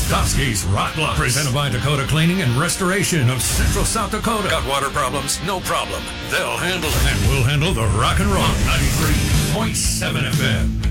Rostovsky's Rock Block. Presented by Dakota Cleaning and Restoration of Central South Dakota. Got water problems? No problem. They'll handle it. And we'll handle the rock and roll. 93.7 FM.